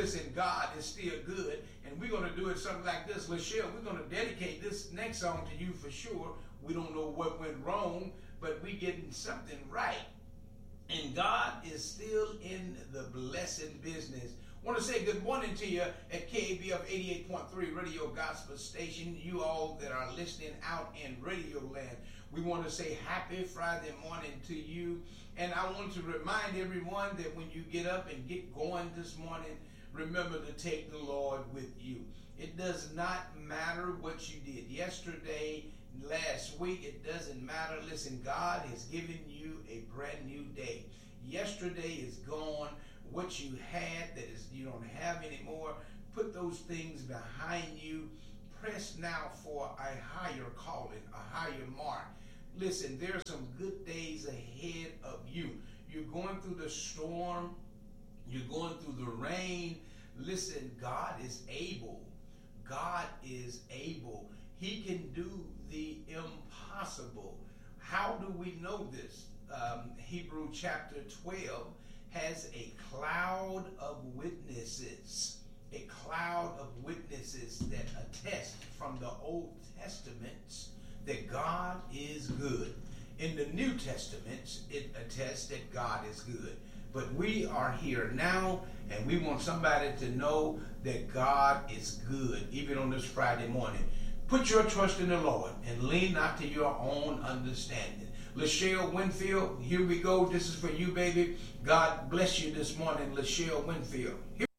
Listen, God is still good, and we're going to do it something like this. Lachelle, we're going to dedicate this next song to you for sure. We don't know what went wrong, but we're getting something right. And God is still in the blessing business. I want to say good morning to you at KABF 88.3 Radio Gospel Station. You all that are listening out in Radio Land, we want to say happy Friday morning to you. And I want to remind everyone that when you get up and get going this morning, remember to take the Lord with you. It does not matter what you did yesterday, last week. It doesn't matter. Listen, God has given you a brand new day. Yesterday is gone. What you had that is you don't have anymore, put those things behind you. Press now for a higher calling, a higher mark. Listen, there are some good days ahead of you. You're going through the storm. You're going through the rain. Listen, God is able. God is able. He can do the impossible. How do we know this? Hebrew chapter 12 has a cloud of witnesses. A cloud of witnesses that attest from the Old Testaments that God is good. In the New Testament, it attests that God is good. But we are here now, and we want somebody to know that God is good, even on this Friday morning. Put your trust in the Lord and lean not to your own understanding. Lachelle Winfield, here we go. This is for you, baby. God bless you this morning, Lachelle Winfield.